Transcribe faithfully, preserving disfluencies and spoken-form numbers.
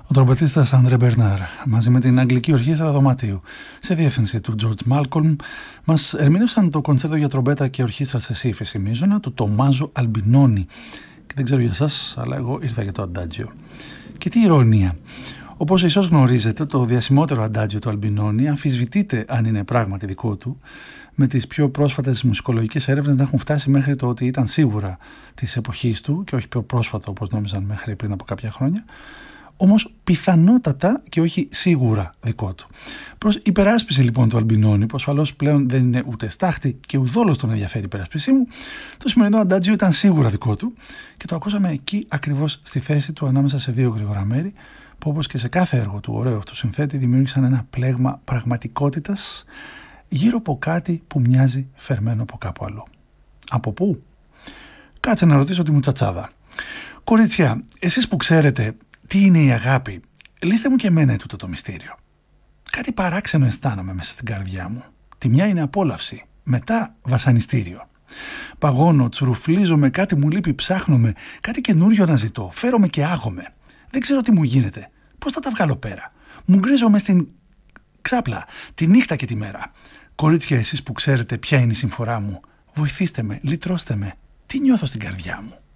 Ο τρομπετίστας Αντρέ Μπερνάρ μαζί με την Αγγλική Ορχήστρα Δωματίου σε διεύθυνση του George Malcolm μας ερμήνευσαν το κονσέρτο για τρομπέτα και ορχήστρα σε σι φυσι μείζωνα του Τομάζο Αλμπινόνι. Και δεν ξέρω για εσάς, αλλά εγώ ήρθα για το αντάτζιο. Και τι ηρωνία! Όπως ίσως γνωρίζετε, το διασημότερο αντάτζιο του Αλμπινόνι αμφισβητείται αν είναι πράγματι δικό του, με τις πιο πρόσφατες μουσικολογικές έρευνες να έχουν φτάσει μέχρι το ότι ήταν σίγουρα της εποχής του και όχι πιο πρόσφατο όπως νόμιζαν μέχρι πριν από κάποια χρόνια, όμως πιθανότατα και όχι σίγουρα δικό του. Προς υπεράσπιση λοιπόν του Αλμπινόνι, που ασφαλώς πλέον δεν είναι ούτε στάχτη και ουδόλως τον ενδιαφέρει η υπεράσπιση μου, το σημερινό αντάτζιο ήταν σίγουρα δικό του και το ακούσαμε εκεί ακριβώς στη θέση του ανάμεσα σε δύο γρήγορα μέρη, που όπως και σε κάθε έργο του ωραίου αυτού συνθέτη δημιούργησαν ένα πλέγμα πραγματικότητας γύρω από κάτι που μοιάζει φερμένο από κάπου αλλού. Από πού? Κάτσε να ρωτήσω τη μουτσατσάδα. Κορίτσια, εσείς που ξέρετε τι είναι η αγάπη, λύστε μου και εμένα τούτο το μυστήριο. Κάτι παράξενο αισθάνομαι μέσα στην καρδιά μου. Τη μια είναι απόλαυση, μετά βασανιστήριο. Παγώνω, τσουρουφλίζομαι, κάτι μου λείπει, ψάχνομαι, κάτι καινούριο να ζητώ, φέρομαι και άγομαι. Δεν ξέρω τι μου γίνεται. Πώς θα τα βγάλω πέρα? Μου γκρίζομαι στην ξάπλα, τη νύχτα και τη μέρα. Κορίτσια, εσείς που ξέρετε ποια είναι η συμφορά μου, βοηθήστε με, λυτρώστε με. Τι νιώθω στην καρδιά μου?